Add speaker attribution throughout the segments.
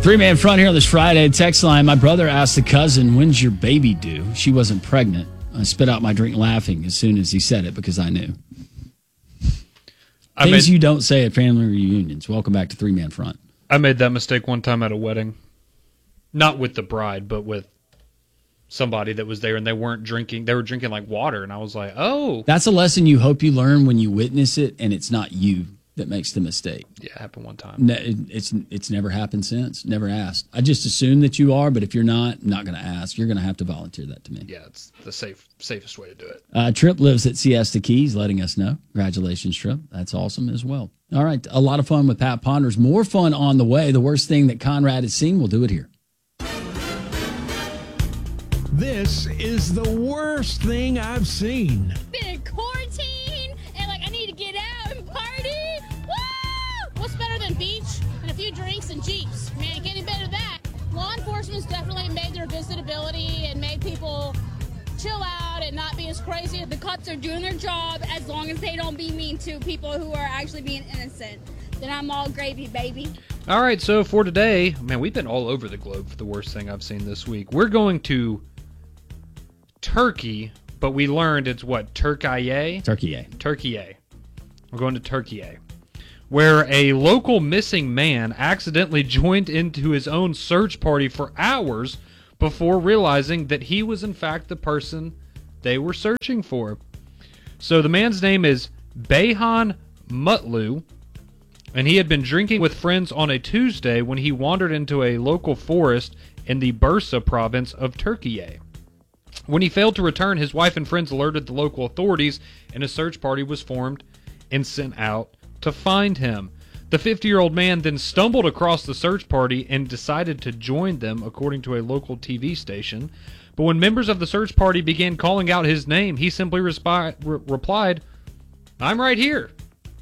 Speaker 1: Three-man front here on this Friday. Text line, my brother asked a cousin, when's your baby due? She wasn't pregnant. I spit out my drink laughing as soon as he said it because I knew. Things you don't say at family reunions. Welcome back to Three-Man Front.
Speaker 2: I made that mistake one time at a wedding. Not with the bride, but with somebody that was there, and they weren't drinking. They were drinking like water, and I was like, oh.
Speaker 1: That's a lesson you hope you learn when you witness it, and it's not you that makes the mistake.
Speaker 2: Yeah, it happened one time.
Speaker 1: No, it's never happened since. Never asked. I just assume that you are, but if you're not, I'm not going to ask. You're going to have to volunteer that to me.
Speaker 2: Yeah, it's the safest way to do it.
Speaker 1: Trip lives at Siesta Keys, letting us know. Congratulations, Trip. That's awesome as well. All right, a lot of fun with Pat Ponders. More fun on the way. The worst thing that Conrad has seen, we'll do it here.
Speaker 3: This is the worst thing I've seen.
Speaker 4: Been in quarantine, and I need to get out and party. Woo! What's better than beach and a few drinks and Jeeps? Man, getting better than that. Law enforcement's definitely made their visibility and made people chill out and not be as crazy. The cops are doing their job as long as they don't be mean to people who are actually being innocent. Then I'm all gravy, baby.
Speaker 2: All right, so for today, man, we've been all over the globe for the worst thing I've seen this week. We're going to Turkey, but we learned it's what? Turkey? Turkey. We're going to Turkey, where a local missing man accidentally joined into his own search party for hours before realizing that he was in fact the person they were searching for. So the man's name is Beyhan Mutlu, and he had been drinking with friends on a Tuesday when he wandered into a local forest in the Bursa province of Turkey. When he failed to return, his wife and friends alerted the local authorities, and a search party was formed and sent out to find him. The 50-year-old man then stumbled across the search party and decided to join them, according to a local TV station. But when members of the search party began calling out his name, he simply replied, "I'm right here."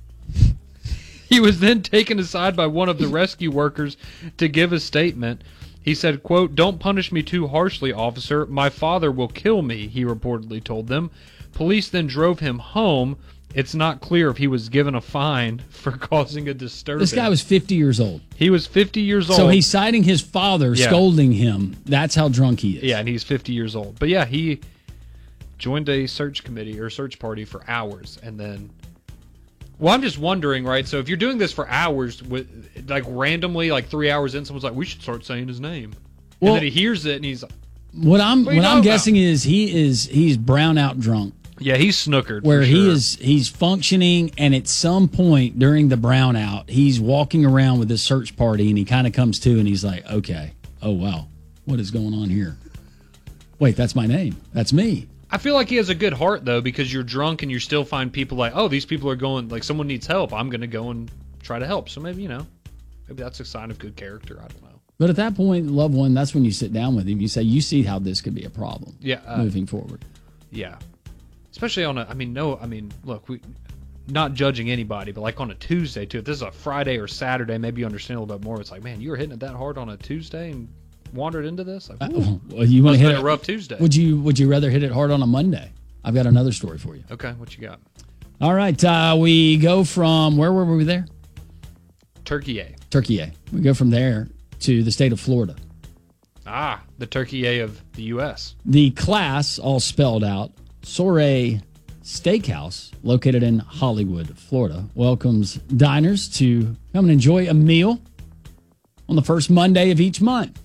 Speaker 2: He was then taken aside by one of the rescue workers to give a statement. He said, quote, "Don't punish me too harshly, officer. My father will kill me," he reportedly told them. Police then drove him home. It's not clear if he was given a fine for causing a disturbance.
Speaker 1: This guy was 50 years old.
Speaker 2: He was 50 years old.
Speaker 1: So he's citing his father, scolding him. That's how drunk he is.
Speaker 2: Yeah, and he's 50 years old. But yeah, he joined a search committee or search party for hours, and then... Well, I'm just wondering, right? So if you're doing this for hours, like randomly, like 3 hours in, someone's like, "We should start saying his name," and then he hears it and he's like,
Speaker 1: "What I'm guessing is he's brown out drunk."
Speaker 2: Yeah, he's snookered.
Speaker 1: Where
Speaker 2: for sure.
Speaker 1: he's functioning, and at some point during the brownout, he's walking around with this search party, and he kind of comes to, and he's like, "Okay, oh wow, what is going on here? Wait, that's my name. That's me."
Speaker 2: I feel like he has a good heart, though, because you're drunk and you still find people like, oh, these people are going, like, someone needs help. I'm going to go and try to help. So maybe, maybe that's a sign of good character. I don't know.
Speaker 1: But at that point, loved one, that's when you sit down with him. You say, you see how this could be a problem moving forward.
Speaker 2: Yeah. Especially on look, we not judging anybody, but like on a Tuesday, too. If this is a Friday or Saturday, maybe you understand a little bit more. It's like, man, you were hitting it that hard on a Tuesday and wandered into this? Like,
Speaker 1: well, you want to hit
Speaker 2: a rough Tuesday.
Speaker 1: Would you rather hit it hard on a Monday? I've got another story for you.
Speaker 2: Okay, what you got?
Speaker 1: All right, we go from, where were we there?
Speaker 2: Turkey.
Speaker 1: We go from there to the state of Florida.
Speaker 2: Ah, the Turkey of the U.S.
Speaker 1: The class, all spelled out, Soiree Steakhouse, located in Hollywood, Florida, welcomes diners to come and enjoy a meal on the first Monday of each month.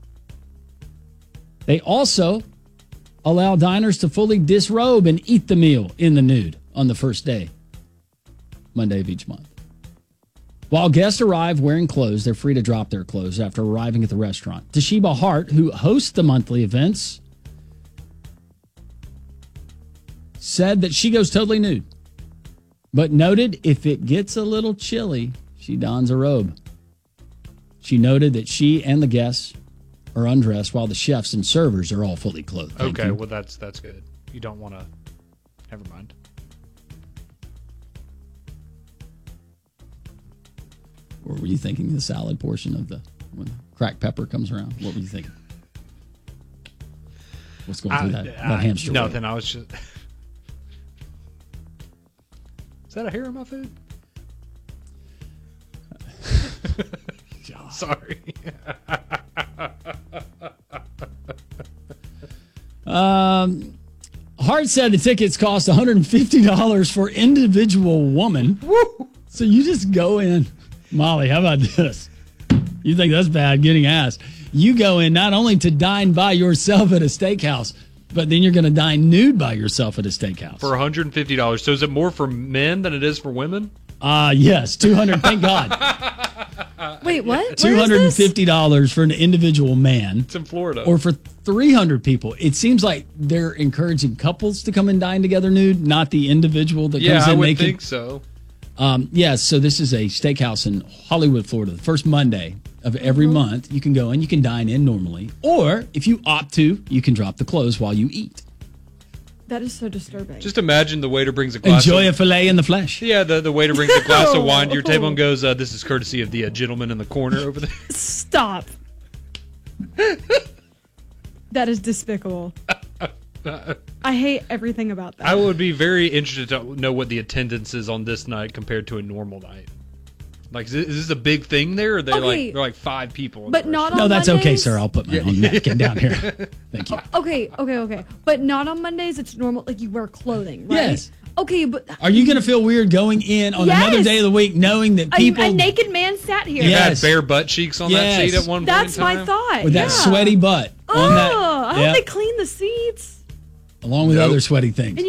Speaker 1: They also allow diners to fully disrobe and eat the meal in the nude on the first day, Monday of each month. While guests arrive wearing clothes, they're free to drop their clothes after arriving at the restaurant. Toshiba Hart, who hosts the monthly events, said that she goes totally nude, but noted if it gets a little chilly, she dons a robe. She noted that she and the guests are undressed while the chefs and servers are all fully clothed.
Speaker 2: Okay, well, that's good. You don't want to... Never mind.
Speaker 1: Or were you thinking the salad portion of when cracked pepper comes around? What were you thinking? What's going through that hamster?
Speaker 2: Nothing. I was just... Is that a hair in my food? Sorry.
Speaker 1: Hart said the tickets cost $150 for individual woman.
Speaker 2: Woo.
Speaker 1: So you just go in. Molly, how about this? You think that's bad, getting ass. You go in not only to dine by yourself at a steakhouse, but then you're going to dine nude by yourself at a steakhouse.
Speaker 2: For $150. So is it more for men than it is for women?
Speaker 1: Yes, $200. Thank God.
Speaker 5: Wait, what?
Speaker 1: $250 for an individual man.
Speaker 2: It's in Florida.
Speaker 1: Or for 300 people. It seems like they're encouraging couples to come and dine together nude, not the individual that comes in
Speaker 2: I would
Speaker 1: naked.
Speaker 2: think so.
Speaker 1: Yes, so this is a steakhouse in Hollywood, Florida. The first Monday of every month, you can go in, you can dine in normally. Or if you opt to, you can drop the clothes while you eat.
Speaker 5: That is so disturbing.
Speaker 2: Just imagine the waiter brings a glass
Speaker 1: Enjoy a filet in the flesh.
Speaker 2: Yeah, the waiter brings a glass of wine to your table and goes, this is courtesy of the gentleman in the corner over there.
Speaker 5: Stop. That is despicable. I hate everything about that.
Speaker 2: I would be very interested to know what the attendance is on this night compared to a normal night. Like, is this a big thing there? Or are they they're like 5 people?
Speaker 5: But not on
Speaker 1: No, that's
Speaker 5: Mondays?
Speaker 1: okay, sir. I'll put my own napkin down here. Thank you.
Speaker 5: Okay. But not on Mondays. It's normal. Like you wear clothing, right?
Speaker 1: Yes.
Speaker 5: Okay, but
Speaker 1: Are you going to feel weird going in on another day of the week knowing that people...
Speaker 5: A naked man sat here.
Speaker 2: You
Speaker 1: Yes.
Speaker 2: had bare butt cheeks on that seat at one point
Speaker 5: That's
Speaker 2: in time?
Speaker 5: my thought.
Speaker 1: with that sweaty butt on that...
Speaker 5: I hope they clean the seats.
Speaker 1: Along with other sweaty things.